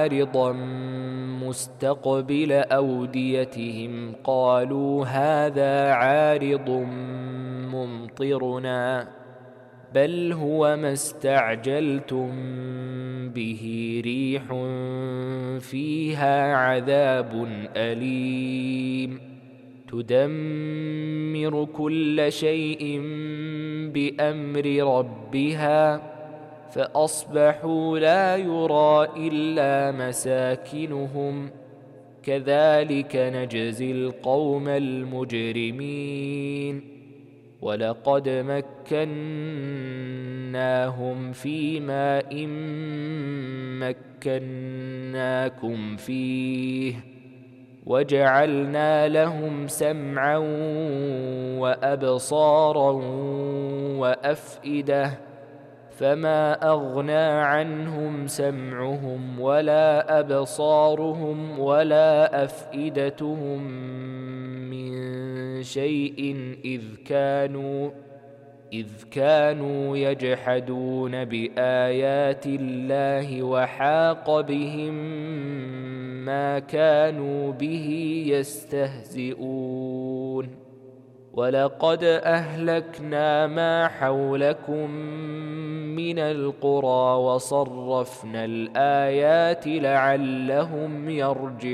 عارضا مستقبل أوديتهم قالوا هذا عارض ممطرنا بل هو ما استعجلتم به ريح فيها عذاب أليم تدمر كل شيء بأمر ربها فأصبحوا لا يرى إلا مساكنهم كذلك نجزي القوم المجرمين ولقد مكناهم في ماء مكناكم فيه وجعلنا لهم سمعا وأبصارا وأفئدة فما أغنى عنهم سمعهم ولا أبصارهم ولا أفئدتهم من شيء إذ كانوا يجحدون بآيات الله وحاق بهم ما كانوا به يستهزئون ولقد أهلكنا ما حولكم من القرى وصرفنا الآيات لعلهم يرجعون